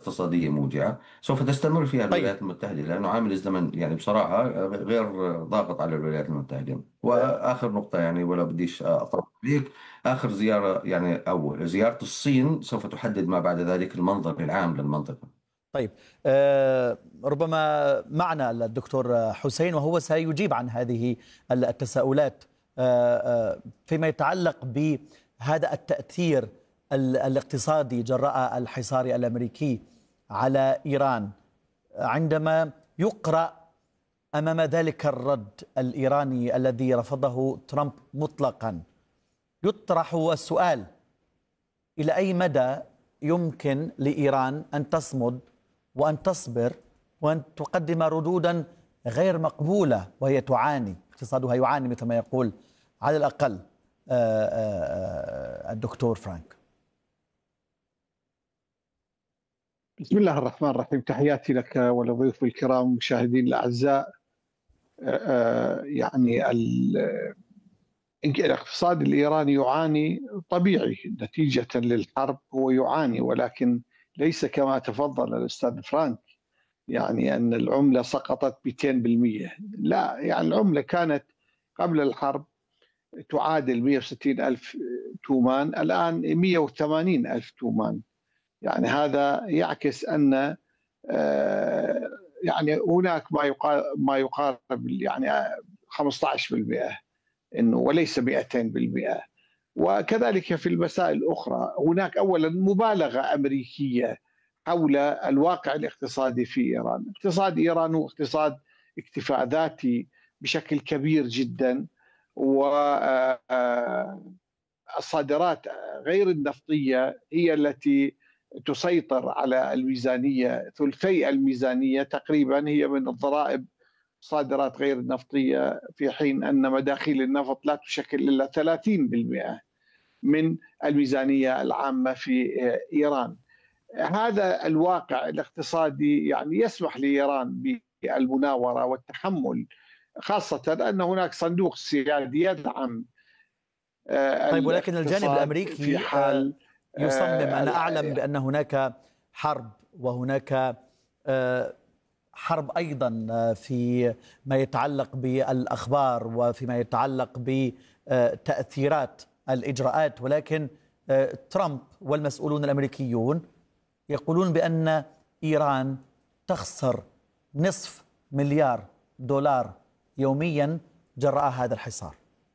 اقتصادية موجعة سوف تستمر فيها طيب. الولايات المتحدة، لأنه عامل الزمن يعني بصراحة غير ضاغط على الولايات المتحدة. وآخر نقطة يعني، ولا بديش أطول عليك، آخر زيارة يعني أو زيارة الصين سوف تحدد ما بعد ذلك المنظر العام للمنطقة. طيب. ربما معنا الدكتور حسين وهو سيجيب عن هذه التساؤلات فيما يتعلق بهذا التأثير الاقتصادي جراء الحصار الأمريكي على إيران. عندما يقرأ أمام ذلك الرد الإيراني الذي رفضه ترامب مطلقا، يطرح السؤال: إلى أي مدى يمكن لإيران أن تصمد وأن تصبر وأن تقدم ردودا غير مقبولة وهي تعاني، اقتصادها يعاني مثل ما يقول على الأقل الدكتور فرانك؟ بسم الله الرحمن الرحيم. تحياتي لك ولضيوف الكرام المشاهدين الأعزاء. يعني الاقتصاد الإيراني يعاني طبيعي نتيجة للحرب، هو يعاني، ولكن ليس كما تفضل الأستاذ فرانك، يعني أن العملة سقطت 200%. لا، يعني العملة كانت قبل الحرب تعادل 160 ألف تومان، الآن 180 ألف تومان. يعني هذا يعكس أن يعني هناك ما يقارب يعني 15%، انه وليس 200%. وكذلك في المسائل الاخرى هناك اولا مبالغه امريكيه حول الواقع الاقتصادي في ايران. اقتصاد ايران هو اقتصاد اكتفاء ذاتي بشكل كبير جدا، والصادرات غير النفطيه هي التي تسيطر على الميزانيه، ثلثي الميزانيه تقريبا هي من الضرائب، صادرات غير النفطية، في حين أن مداخيل النفط لا تشكل إلا 30% من الميزانية العامة في إيران. هذا الواقع الاقتصادي يعني يسمح لإيران بالمناورة والتحمل، خاصة أن هناك صندوق سيادي يدعم طيب، ولكن الجانب الاقتصاد في الأمريكي حال يصمم. أنا أعلم بأن هناك حرب، وهناك حرب أيضا في ما يتعلق بالأخبار وفيما يتعلق بتأثيرات الإجراءات، ولكن ترامب والمسؤولون الأمريكيون يقولون بأن إيران تخسر نصف مليار دولار يوميا جراء هذا الحصار.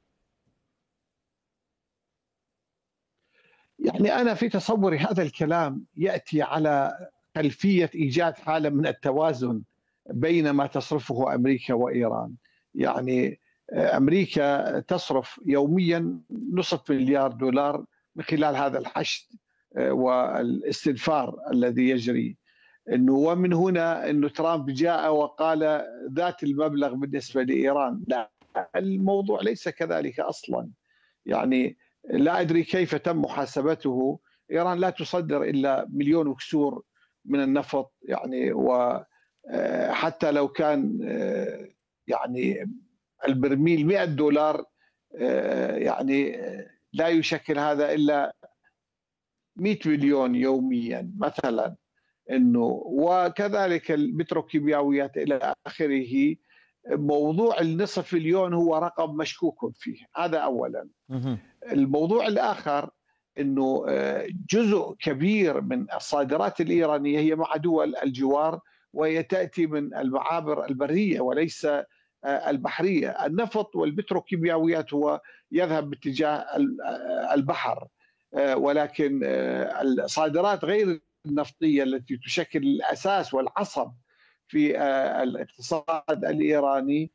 يعني أنا في تصوري هذا الكلام يأتي على خلفية إيجاد حالة من التوازن بين ما تصرفه أمريكا وإيران. يعني أمريكا تصرف يوميا نصف مليار دولار من خلال هذا الحشد والاستنفار الذي يجري. إنه ومن هنا أنه ترامب جاء وقال ذات المبلغ بالنسبة لإيران. لا، الموضوع ليس كذلك أصلا. يعني لا أدري كيف تم محاسبته. إيران لا تصدر إلا مليون وكسور من النفط، يعني وحتى لو كان يعني البرميل $100، يعني لا يشكل هذا إلا 100 مليون يوميا مثلا. انه وكذلك البتروكيماويات الى اخره. موضوع النصف مليون هو رقم مشكوك فيه، هذا اولا. الموضوع الآخر أنه جزء كبير من الصادرات الإيرانية هي مع دول الجوار، وهي تأتي من المعابر البرية وليس البحرية. النفط والبتروكيماويات هو يذهب باتجاه البحر، ولكن الصادرات غير النفطية التي تشكل الأساس والعصب في الاقتصاد الإيراني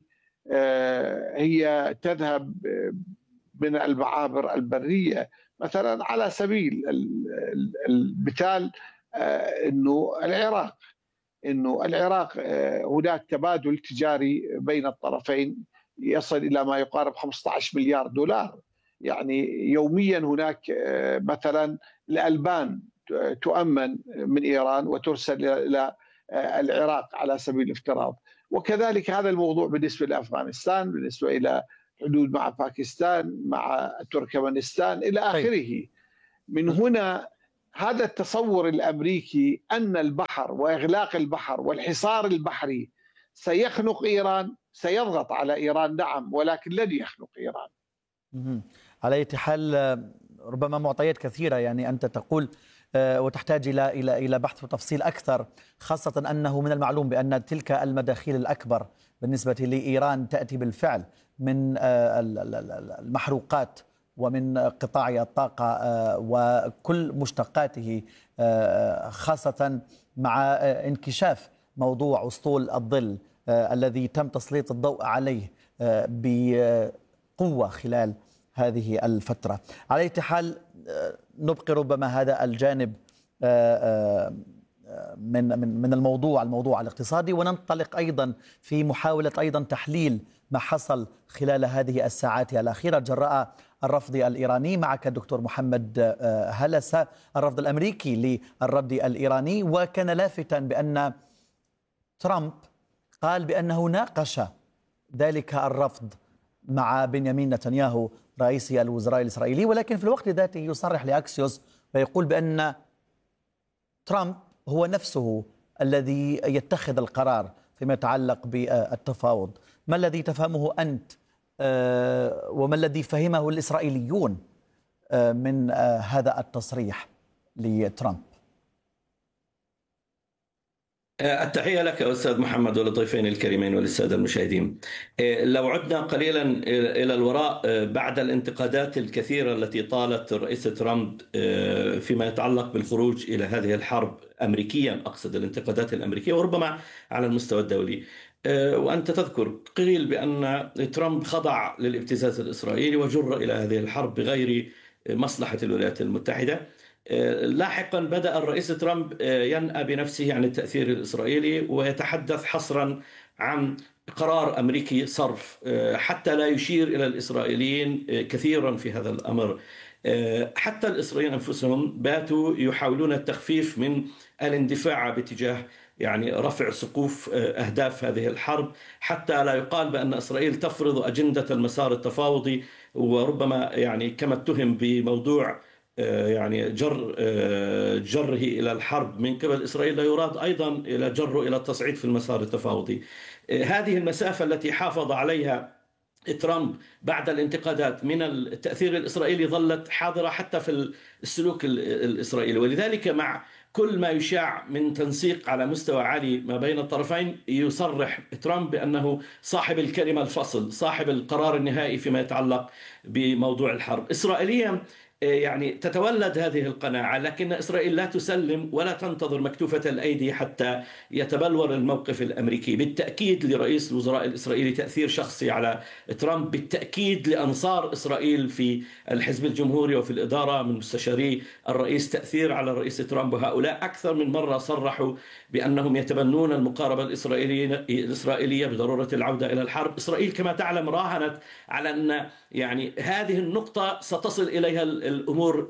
هي تذهب من المعابر البرية. مثلا على سبيل المثال انه العراق هناك تبادل تجاري بين الطرفين يصل الى ما يقارب 15 مليار دولار. يعني يوميا هناك مثلا الألبان تؤمن من إيران وترسل إلى العراق على سبيل الافتراض. وكذلك هذا الموضوع بالنسبة لأفغانستان، بالنسبة إلى حدود مع باكستان، مع تركمانستان إلى آخره. من هنا هذا التصور الأمريكي أن البحر وإغلاق البحر والحصار البحري سيخنق إيران، سيضغط على إيران نعم، ولكن لن يخنق إيران. على أي حال ربما معطيات كثيرة، يعني أنت تقول وتحتاج إلى بحث وتفصيل أكثر، خاصة أنه من المعلوم بأن تلك المداخيل الأكبر بالنسبة لإيران تأتي بالفعل من المحروقات ومن قطاع الطاقة وكل مشتقاته، خاصة مع انكشاف موضوع أسطول الظل الذي تم تسليط الضوء عليه بقوة خلال هذه الفترة. على أي حال نبقي ربما هذا الجانب من الموضوع الاقتصادي، وننطلق أيضا في محاولة أيضا تحليل ما حصل خلال هذه الساعات الأخيرة جراء الرفض الإيراني. معك دكتور محمد هلس. الرفض الأمريكي للرد الإيراني، وكان لافتا بأن ترامب قال بأنه ناقش ذلك الرفض مع بنيامين نتنياهو رئيس الوزراء الإسرائيلي، ولكن في الوقت ذاته يصرح لأكسيوس ويقول بأن ترامب هو نفسه الذي يتخذ القرار فيما يتعلق بالتفاوض. ما الذي تفهمه أنت وما الذي فهمه الإسرائيليون من هذا التصريح لترامب؟ التحية لك أستاذ محمد وللضيفين الكريمين وللسادة المشاهدين. لو عدنا قليلا إلى الوراء بعد الانتقادات الكثيرة التي طالت الرئيس ترامب فيما يتعلق بالخروج إلى هذه الحرب أمريكيا، أقصد الانتقادات الأمريكية وربما على المستوى الدولي، وأنت تذكر قيل بأن ترامب خضع للابتزاز الإسرائيلي وجر إلى هذه الحرب بغير مصلحة الولايات المتحدة. لاحقا بدأ الرئيس ترامب ينأى بنفسه عن التأثير الإسرائيلي ويتحدث حصرا عن قرار أمريكي صرف، حتى لا يشير إلى الإسرائيليين كثيرا في هذا الأمر. حتى الإسرائيليين أنفسهم باتوا يحاولون التخفيف من الاندفاع باتجاه يعني رفع سقوف أهداف هذه الحرب، حتى لا يقال بأن إسرائيل تفرض أجندة المسار التفاوضي، وربما يعني كما اتهم بموضوع يعني جره إلى الحرب من قبل إسرائيل، لا يراد أيضا إلى جره إلى التصعيد في المسار التفاوضي. هذه المسافة التي حافظ عليها ترامب بعد الانتقادات من التأثير الإسرائيلي ظلت حاضرة حتى في السلوك الإسرائيلي، ولذلك مع كل ما يشاع من تنسيق على مستوى عالي ما بين الطرفين يصرح ترامب بأنه صاحب الكلمة الفصل، صاحب القرار النهائي فيما يتعلق بموضوع الحرب. إسرائيليا يعني تتولد هذه القناعة، لكن إسرائيل لا تسلم ولا تنتظر مكتوفة الأيدي حتى يتبلور الموقف الأمريكي. بالتأكيد لرئيس الوزراء الإسرائيلي تأثير شخصي على ترامب، بالتأكيد لأنصار إسرائيل في الحزب الجمهوري وفي الإدارة من مستشاري الرئيس تأثير على الرئيس ترامب، وهؤلاء أكثر من مرة صرحوا بأنهم يتبنون المقاربة الإسرائيلية بضرورة العودة إلى الحرب. إسرائيل كما تعلم راهنت على أن يعني هذه النقطة ستصل إليها الأمور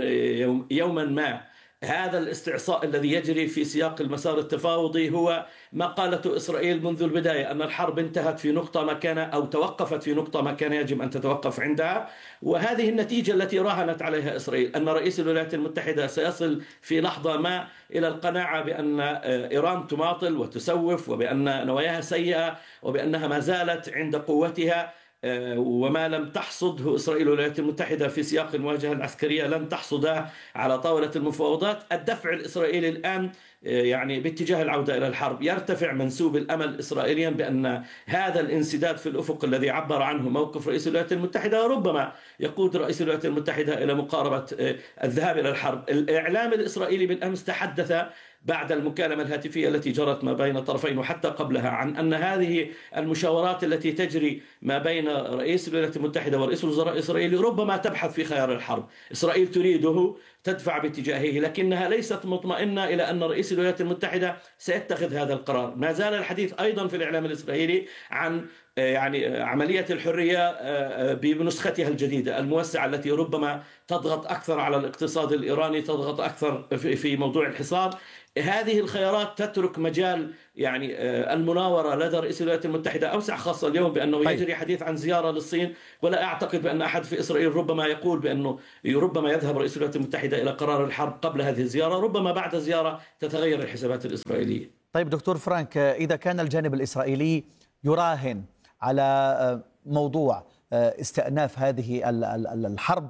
يوما ما. هذا الاستعصاء الذي يجري في سياق المسار التفاوضي هو ما قالته إسرائيل منذ البداية، أن الحرب انتهت في نقطة ما كان أو توقفت في نقطة ما كان يجب أن تتوقف عندها، وهذه النتيجة التي راهنت عليها إسرائيل، أن رئيس الولايات المتحدة سيصل في لحظة ما إلى القناعة بأن إيران تماطل وتسوف، وبأن نواياها سيئة، وبأنها ما زالت عند قوتها، وما لم تحصده إسرائيل والولايات المتحدة في سياق المواجهة العسكرية لن تحصده على طاولة المفاوضات. الدفع الإسرائيلي الآن يعني باتجاه العودة إلى الحرب. يرتفع منسوب الأمل إسرائيليا بأن هذا الانسداد في الأفق الذي عبر عنه موقف رئيس الولايات المتحدة وربما يقود رئيس الولايات المتحدة إلى مقاربة الذهاب إلى الحرب. الإعلام الإسرائيلي بالأمس تحدث بعد المكالمة الهاتفية التي جرت ما بين الطرفين وحتى قبلها عن أن هذه المشاورات التي تجري ما بين رئيس الولايات المتحدة ورئيس الوزراء الإسرائيلي ربما تبحث في خيار الحرب. إسرائيل تريده، تدفع باتجاهه، لكنها ليست مطمئنة إلى أن رئيس الولايات المتحدة سيتخذ هذا القرار. ما زال الحديث أيضا في الإعلام الإسرائيلي عن يعني عملية الحرية بنسختها الجديدة الموسعة التي ربما تضغط أكثر على الاقتصاد الإيراني، تضغط أكثر في موضوع الحصار. هذه الخيارات تترك مجال يعني المناورة لدى رئيس الولايات المتحدة أوسع، خاصة اليوم بأنه يجري حديث عن زيارة للصين، ولا أعتقد بأن أحد في إسرائيل ربما يقول بأنه ربما يذهب رئيس الولايات المتحدة المتحدة إلى قرار الحرب قبل هذه الزيارة، ربما بعد الزيارة تتغير الحسابات الإسرائيلية. طيب دكتور فرانك، إذا كان الجانب الإسرائيلي يراهن على موضوع استئناف هذه الحرب،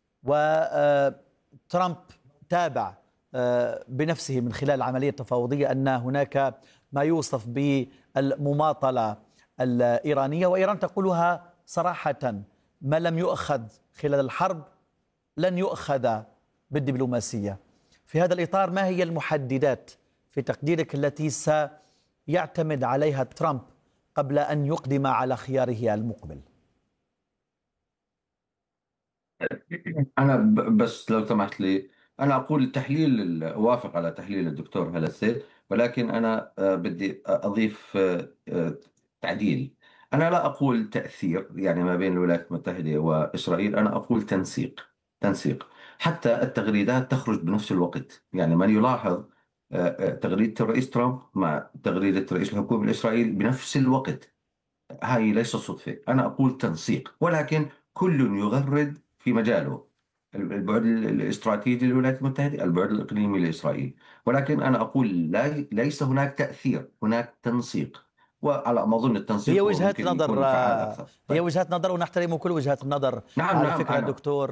وترامب تابع بنفسه من خلال العملية التفاوضية أن هناك ما يوصف بالمماطلة الإيرانية، وإيران تقولها صراحة: ما لم يؤخذ خلال الحرب لن يؤخذ بالدبلوماسية. في هذا الإطار، ما هي المحددات في تقديرك التي سيعتمد عليها ترامب قبل أن يقدم على خياره المقبل؟ أنا بس لو سمحت لي، أنا أقول تحليل أوافق على تحليل الدكتور هلا السيد، ولكن أنا بدي أضيف تعديل. أنا لا أقول تأثير يعني ما بين الولايات المتحدة وإسرائيل، أنا أقول تنسيق. حتى التغريدات تخرج بنفس الوقت، يعني من يلاحظ تغريدة الرئيس ترامب مع تغريدة رئيس الحكومة الإسرائيلي بنفس الوقت، هاي ليست صدفة. أنا أقول تنسيق، ولكن كل يغرد في مجاله: البعد الاستراتيجي للولايات المتحدة، البعد الإقليمي لإسرائيل. ولكن أنا أقول ليس هناك تأثير، هناك تنسيق، وعلى ما أظن هي التنسيق هو وجهات ممكن نظر، يكون فعال أكثر. هي طيب. وجهات نظر ونحترم كل وجهات النظر. نعم على نعم، فكرة دكتور،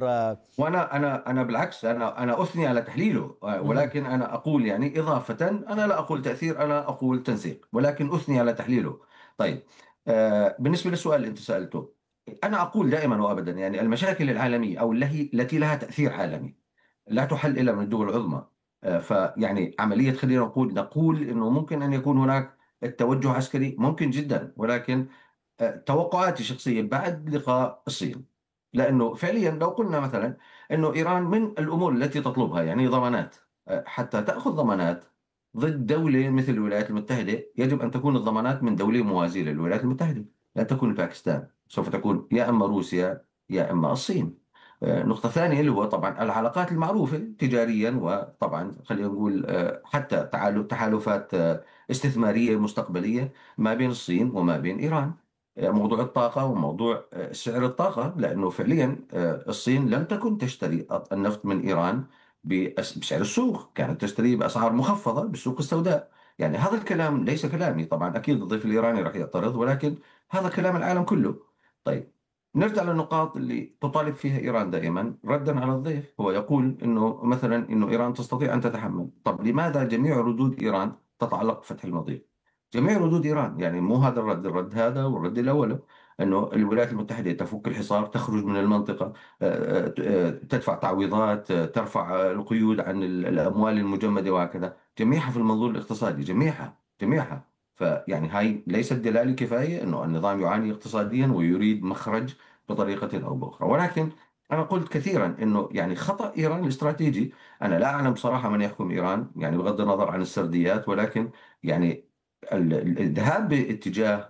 وأنا بالعكس، أنا أثني على تحليله، ولكن أنا أقول يعني إضافة، أنا لا أقول تأثير، أنا أقول تنسيق، ولكن أثني على تحليله. طيب، بالنسبة للسؤال اللي أنت سألته، أنا أقول دائما وأبدا يعني المشاكل العالمية أو التي لها تأثير عالمي لا تحل إلا من الدول العظمى. فيعني عملية، خلينا نقول إنه ممكن أن يكون هناك التوجه عسكري، ممكن جدا، ولكن توقعاتي الشخصية بعد لقاء الصين، لأنه فعليا لو قلنا مثلا أنه إيران من الأمور التي تطلبها يعني ضمانات، حتى تأخذ ضمانات ضد دولة مثل الولايات المتحدة، يجب أن تكون الضمانات من دولة موازية للولايات المتحدة، لا تكون باكستان، سوف تكون يا إما روسيا يا إما الصين. نقطة ثانية اللي هو طبعا العلاقات المعروفة تجاريا، وطبعا خلينا نقول حتى تحالفات استثمارية مستقبلية ما بين الصين وما بين إيران. موضوع الطاقة وموضوع سعر الطاقة، لأنه فعليا الصين لم تكن تشتري النفط من إيران بسعر السوق، كانت تشتري بأسعار مخفضة بالسوق السوداء. يعني هذا الكلام ليس كلامي، طبعا أكيد الضيف الإيراني راح يعترض، ولكن هذا كلام العالم كله. طيب، نرجع للنقاط اللي تطالب فيها إيران دائما. ردا على الضيف، هو يقول إنه مثلا إنه إيران تستطيع أن تتحمل. طب لماذا جميع ردود إيران تتعلق بفتح المضيق؟ جميع ردود إيران، يعني مو هذا الرد هذا والرد الأول، أنه الولايات المتحدة تفك الحصار، تخرج من المنطقة، تدفع تعويضات، ترفع القيود عن الأموال المجمدة وهكذا، جميعها في المنظور الاقتصادي، جميعها. فيعني هاي ليست دلالة كفاية أنه النظام يعاني اقتصاديا ويريد مخرج بطريقة أو بأخرى. ولكن أنا قلت كثيرا أنه يعني خطأ إيران الاستراتيجي، أنا لا أعلم صراحة من يحكم إيران يعني بغض النظر عن السرديات، ولكن يعني الذهاب باتجاه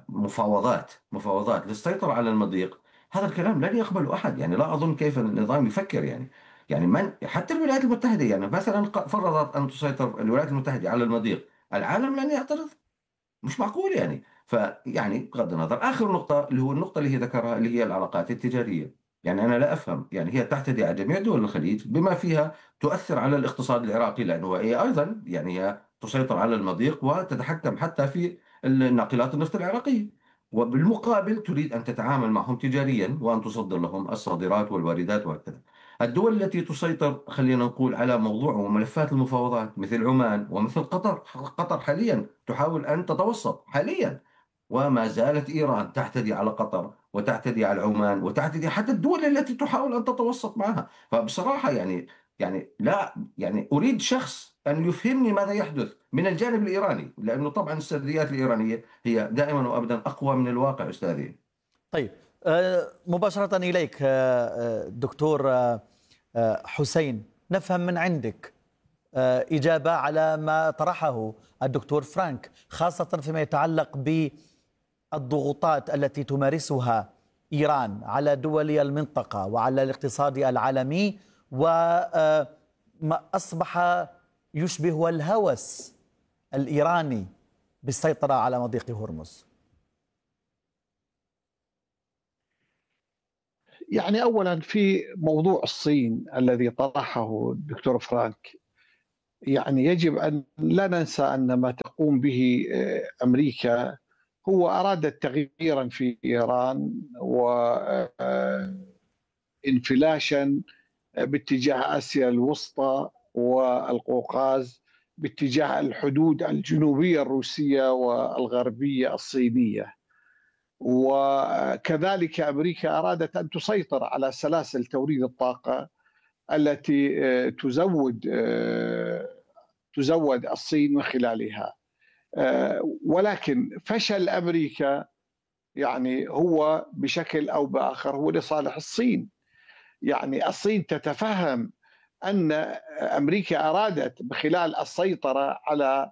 مفاوضات للسيطرة على المضيق، هذا الكلام لن يقبله أحد. يعني لا أظن كيف النظام يفكر يعني من حتى الولايات المتحدة، يعني مثلا فرضت أن تسيطر الولايات المتحدة على المضيق، العالم لن يعترض، مش معقول يعني. فيعني بغض النظر، آخر نقطة اللي هو النقطة اللي هي ذكرها اللي هي العلاقات التجارية، يعني أنا لا أفهم، يعني هي تعتدي على جميع دول الخليج بما فيها تؤثر على الاقتصاد العراقي، لأنه هي أيضا يعني هي تسيطر على المضيق وتتحكم حتى في الناقلات النفط العراقية، وبالمقابل تريد أن تتعامل معهم تجاريا وأن تصدر لهم الصادرات والواردات وهكذا. الدول التي تسيطر خلينا نقول على موضوع وملفات المفاوضات مثل عمان ومثل قطر حاليا تحاول أن تتوسط حاليا، وما زالت إيران تعتدي على قطر وتعتدي على عمان وتعتدي حتى الدول التي تحاول أن تتوسط معها. فبصراحة يعني لا، يعني أريد شخص أن يفهمني ماذا يحدث من الجانب الإيراني، لأنه طبعا السرديات الإيرانية هي دائما وأبدا أقوى من الواقع أستاذي. طيب، مباشرة إليك دكتور حسين، نفهم من عندك إجابة على ما طرحه الدكتور فرانك، خاصة فيما يتعلق بالضغوطات التي تمارسها إيران على دول المنطقة وعلى الاقتصاد العالمي، وما أصبح يشبه الهوس الإيراني بالسيطرة على مضيق هرمز. يعني أولا في موضوع الصين الذي طرحه الدكتور فرانك، يعني يجب أن لا ننسى أن ما تقوم به أمريكا هو أرادت تغييرا في إيران وانفلاشا باتجاه آسيا الوسطى والقوقاز، باتجاه الحدود الجنوبية الروسية والغربية الصينية. وكذلك أمريكا أرادت أن تسيطر على سلاسل توريد الطاقة التي تزود الصين من خلالها. ولكن فشل أمريكا يعني هو بشكل أو بآخر هو لصالح الصين. يعني الصين تتفهم أن أمريكا أرادت بخلال السيطرة على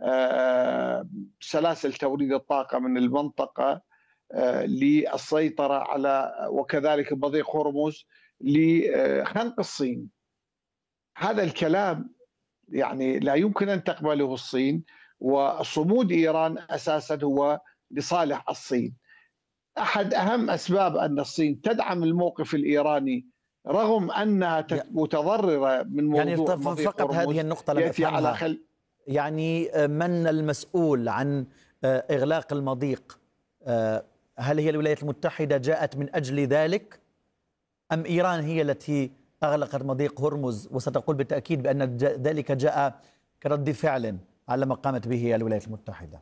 سلاسل توريد الطاقة من المنطقة للسيطرة على وكذلك مضيق هرمز لخنق الصين. هذا الكلام يعني لا يمكن أن تقبله الصين، وصمود إيران أساسا هو لصالح الصين. أحد أهم أسباب أن الصين تدعم الموقف الإيراني رغم أنها متضررة من موضوع يعني مضيق فقط هذه هرمز النقطة لم يأتي على أفهمها. يعني من المسؤول عن إغلاق المضيق؟ هل هي الولايات المتحدة جاءت من أجل ذلك، أم إيران هي التي أغلقت مضيق هرمز؟ وستقول بالتأكيد بأن ذلك جاء كرد فعل على ما قامت به الولايات المتحدة.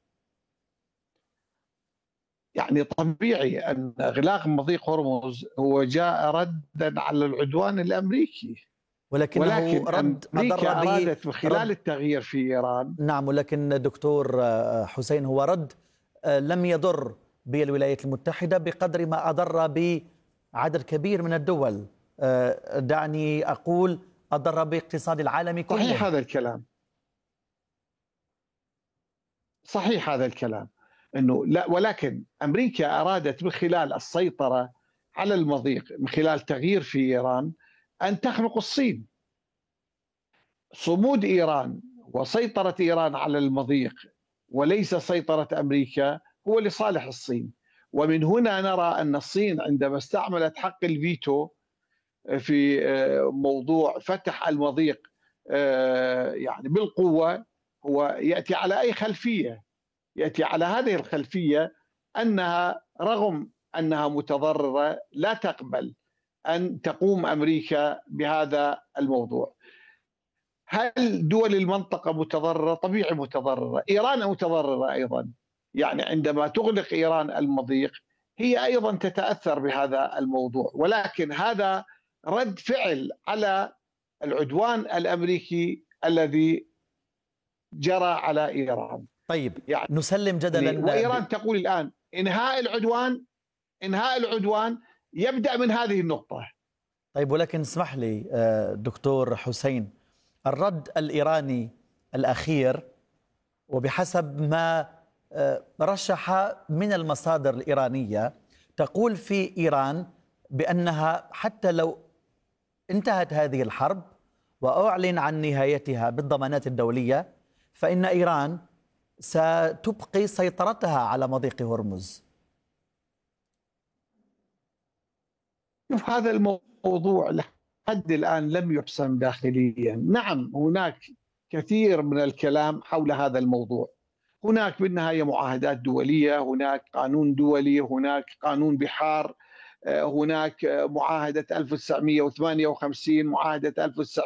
يعني طبيعي أن إغلاق مضيق هرمز هو جاء ردا على العدوان الأمريكي، ولكن رد أمريكا أضر به أرادت من خلال التغيير في إيران. نعم، ولكن دكتور حسين هو رد لم يضر بالولايات المتحدة بقدر ما أضر بعدد كبير من الدول. دعني أقول أضر باقتصاد العالم كله. صحيح هذا الكلام، صحيح هذا الكلام، انه لا، ولكن امريكا ارادت من خلال السيطره على المضيق من خلال تغيير في ايران ان تخنق الصين. صمود ايران وسيطره ايران على المضيق وليس سيطره امريكا هو لصالح الصين. ومن هنا نرى ان الصين عندما استعملت حق الفيتو في موضوع فتح المضيق يعني بالقوه، هو ياتي على اي خلفيه؟ يأتي على هذه الخلفية أنها رغم أنها متضررة لا تقبل أن تقوم أمريكا بهذا الموضوع. هل دول المنطقة متضررة؟ طبيعي متضررة. إيران متضررة أيضا، يعني عندما تغلق إيران المضيق هي أيضا تتأثر بهذا الموضوع، ولكن هذا رد فعل على العدوان الأمريكي الذي جرى على إيران. طيب يعني نسلم جدلا، وإيران تقول الآن إنهاء العدوان يبدأ من هذه النقطة. طيب ولكن اسمح لي دكتور حسين، الرد الإيراني الأخير وبحسب ما رشح من المصادر الإيرانية تقول في إيران بأنها حتى لو انتهت هذه الحرب وأعلن عن نهايتها بالضمانات الدولية فإن إيران ستبقي سيطرتها على مضيق هرمز. هذا الموضوع لحد الآن لم يحسم داخليا. نعم هناك كثير من الكلام حول هذا الموضوع، هناك بالنهاية معاهدات دولية، هناك قانون دولي، هناك قانون بحار، هناك معاهدة 1958، معاهدة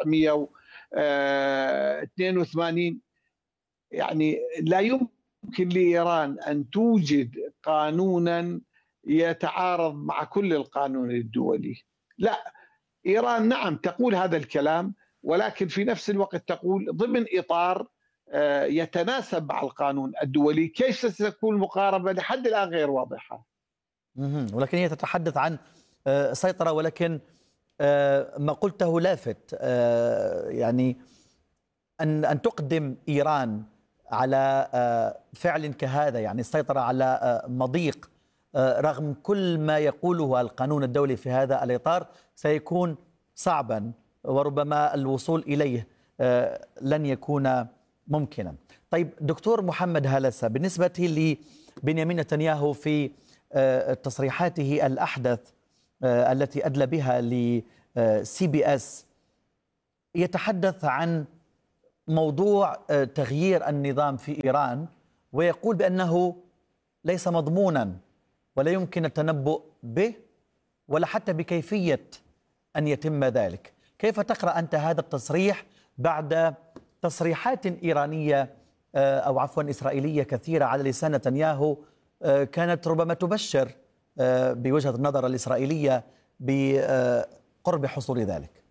1982. يعني لا يمكن لإيران أن توجد قانونا يتعارض مع كل القانون الدولي. لا، إيران نعم تقول هذا الكلام، ولكن في نفس الوقت تقول ضمن إطار يتناسب مع القانون الدولي. كيف ستكون المقاربة لحد الآن غير واضحة. ولكن هي تتحدث عن سيطرة، ولكن ما قلته لافت، يعني أن تقدم إيران على فعل كهذا، يعني السيطرة على مضيق رغم كل ما يقوله القانون الدولي في هذا الإطار سيكون صعبا، وربما الوصول إليه لن يكون ممكنا. طيب دكتور محمد هلسة، بالنسبة لبنيامين نتنياهو في تصريحاته الأحدث التي أدلى بها لCBS يتحدث عن موضوع تغيير النظام في إيران، ويقول بأنه ليس مضمونا ولا يمكن التنبؤ به ولا حتى بكيفية أن يتم ذلك. كيف تقرأ أنت هذا التصريح بعد تصريحات إيرانية أو عفوا إسرائيلية كثيرة على لسان نتنياهو كانت ربما تبشر بوجهة النظر الإسرائيلية بقرب حصول ذلك؟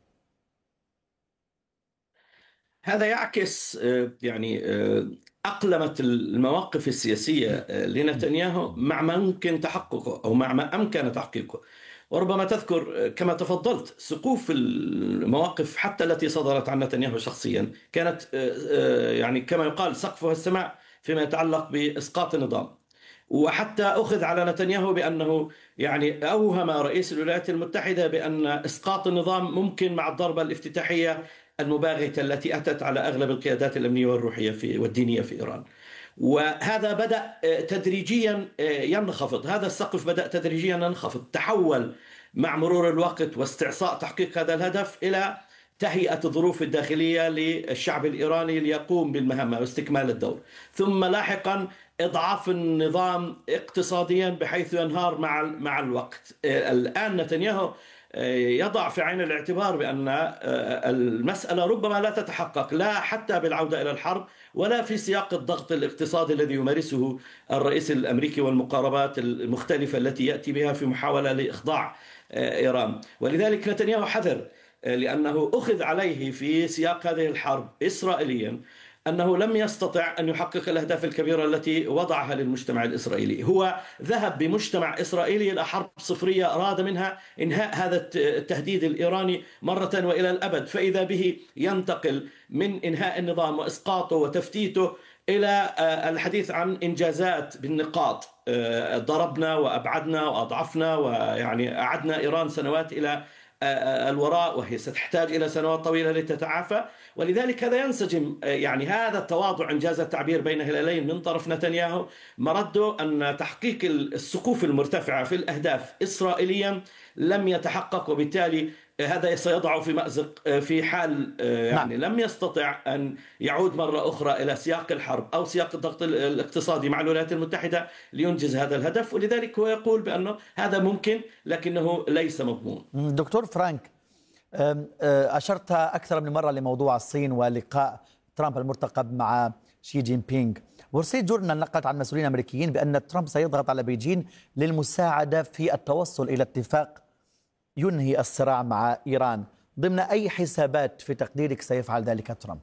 هذا يعكس يعني أقلمت المواقف السياسية لنتنياهو مع ما ممكن تحققه أو مع ما أمكن تحقيقه. وربما تذكر كما تفضلت سقوف المواقف حتى التي صدرت عن نتنياهو شخصيا كانت يعني كما يقال سقفها السماء فيما يتعلق بإسقاط النظام. وحتى أخذ على نتنياهو بأنه يعني أوهم رئيس الولايات المتحدة بأن إسقاط النظام ممكن مع الضربة الافتتاحية المباغتة التي أتت على أغلب القيادات الأمنية والروحية والدينية في إيران. وهذا بدأ تدريجيا ينخفض، هذا السقف بدأ تدريجيا ينخفض، تحول مع مرور الوقت واستعصاء تحقيق هذا الهدف إلى تهيئة الظروف الداخلية للشعب الإيراني ليقوم بالمهمة واستكمال الدور، ثم لاحقا إضعاف النظام اقتصاديا بحيث ينهار مع الوقت. الآن نتنياهو يضع في عين الاعتبار بأن المسألة ربما لا تتحقق لا حتى بالعودة إلى الحرب ولا في سياق الضغط الاقتصادي الذي يمارسه الرئيس الأمريكي والمقاربات المختلفة التي يأتي بها في محاولة لإخضاع إيران. ولذلك نتنياهو حذر، لأنه أخذ عليه في سياق هذه الحرب إسرائيليا أنه لم يستطع أن يحقق الأهداف الكبيرة التي وضعها للمجتمع الإسرائيلي. هو ذهب بمجتمع إسرائيلي إلى حرب صفرية أراد منها إنهاء هذا التهديد الإيراني مرة وإلى الأبد، فإذا به ينتقل من إنهاء النظام وإسقاطه وتفتيته إلى الحديث عن إنجازات بالنقاط. ضربنا وأبعدنا وأضعفنا ويعني أعدنا إيران سنوات إلى الوراء، وهي ستحتاج إلى سنوات طويلة لتتعافى. ولذلك هذا ينسجم، يعني هذا التواضع إنجاز التعبير بين هلالين من طرف نتنياهو مرده أن تحقيق السقوف المرتفعة في الأهداف إسرائيليا لم يتحقق، وبالتالي هذا سيضع في مأزق في حال يعني لم يستطع أن يعود مرة أخرى إلى سياق الحرب أو سياق الضغط الاقتصادي مع الولايات المتحدة لينجز هذا الهدف. ولذلك هو يقول بأنه هذا ممكن لكنه ليس مضمون. دكتور فرانك، أشرت أكثر من مرة لموضوع الصين ولقاء ترامب المرتقب مع شي جين بينغ. وورسيت جورنال نقلت عن مسؤولين أمريكيين بأن ترامب سيضغط على بيجين للمساعدة في التوصل إلى اتفاق ينهي الصراع مع إيران. ضمن أي حسابات في تقديرك سيفعل ذلك ترامب؟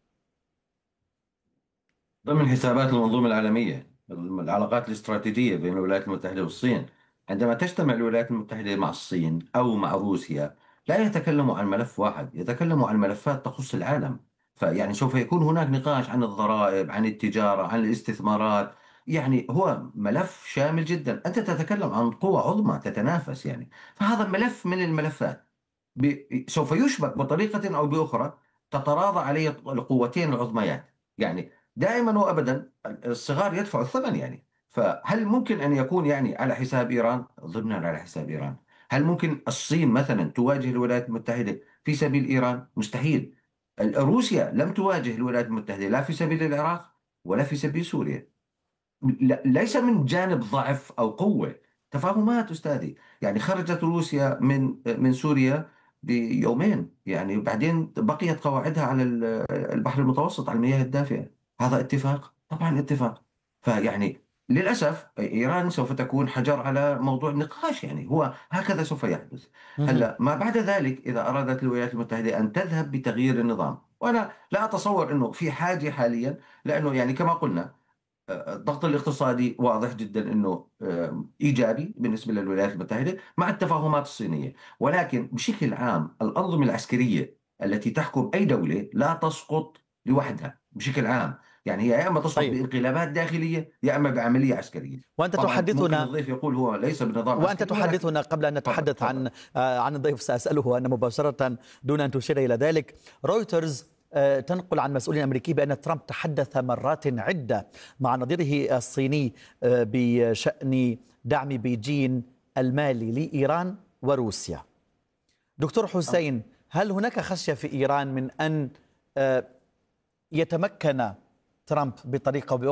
ضمن حسابات المنظومة العالمية، العلاقات الاستراتيجية بين الولايات المتحدة والصين. عندما تجتمع الولايات المتحدة مع الصين أو مع روسيا لا يتكلموا عن ملف واحد، يتكلموا عن ملفات تخص العالم. فيعني سوف يكون هناك نقاش عن الضرائب، عن التجارة، عن الاستثمارات. يعني هو ملف شامل جدا. أنت تتكلم عن قوى عظمى تتنافس يعني، فهذا ملف من الملفات سوف يشبك بطريقة أو بأخرى تتراضى عليه القوتين العظميات. يعني دائما وأبدا الصغار يدفعوا الثمن يعني. فهل ممكن أن يكون يعني على حساب إيران؟ ضمنا على حساب إيران. هل ممكن الصين مثلا تواجه الولايات المتحدة في سبيل إيران؟ مستحيل. روسيا لم تواجه الولايات المتحدة لا في سبيل العراق ولا في سبيل سوريا. ليس من جانب ضعف أو قوة، تفاهمات أستاذي. يعني خرجت روسيا من سوريا بيومين، يعني بعدين بقيت قواعدها على البحر المتوسط على المياه الدافئة. هذا اتفاق؟ طبعا اتفاق. فيعني للأسف إيران سوف تكون حجر على موضوع النقاش، يعني هو هكذا سوف يحدث. هلا ما بعد ذلك إذا أرادت الولايات المتحدة أن تذهب بتغيير النظام، وأنا لا أتصور أنه في حاجة حاليا، لأنه يعني كما قلنا الضغط الاقتصادي واضح جدا أنه إيجابي بالنسبة للولايات المتحدة مع التفاهمات الصينية. ولكن بشكل عام الأنظمة العسكرية التي تحكم أي دولة لا تسقط لوحدها بشكل عام. يعني هي يا اما تسقط بانقلابات داخليه يا اما بعمليه عسكريه. وانت تحدثنا، الضيف يقول هو ليس بنظام وانت تحدثنا قبل ان نتحدث عن الضيف ساساله انا مباشره دون ان تشير الى ذلك. رويترز تنقل عن مسؤولين امريكي بان ترامب تحدث مرات عده مع نظيره الصيني بشان دعم بيجين المالي لايران وروسيا. دكتور حسين، هل هناك خشية في إيران من أن يتمكن ترامب بطريقة أو بأخرى